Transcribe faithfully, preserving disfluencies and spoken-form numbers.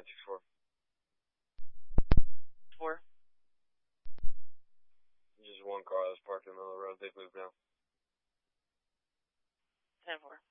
nine two four. Four. Just one car that's parked in the middle of the road. They've moved now. Ten four.